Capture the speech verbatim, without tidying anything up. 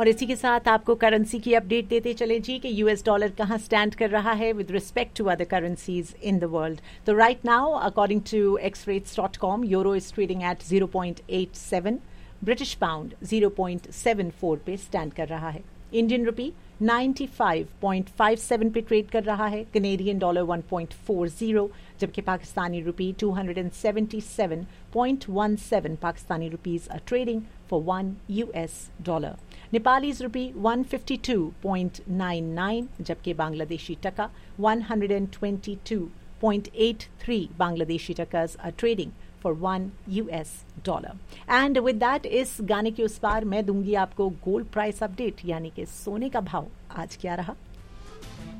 और इसी के साथ आपको करेंसी की अपडेट देते चले जी कि यूएस डॉलर कहाँ स्टैंड कर रहा है with respect to other currencies in the world. तो right now according to x rates dot com euro is trading at zero point eight seven, British pound zero point seven four पे stand कर रहा है, Indian rupee ninety five point five seven पे trade कर रहा है, Canadian dollar one point four zero, जबकि पाकिस्तानी रुपी to seventy seven point one seven Pakistani rupees are trading for one US dollar. Nepalese rupee one fifty two point nine nine, जबकि बांग्लादेशी टका one twenty two point eight three Bangladeshi टकास are trading for one US dollar. And with that इस गाने के उस पार मैं दूंगी आपको gold price update, यानी कि सोने का भाव आज क्या रहा।